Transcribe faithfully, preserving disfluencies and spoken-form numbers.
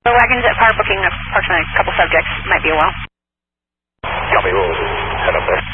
The wagons at Power booking approximately a couple subjects. Might be a while. Copy, we'll head up there.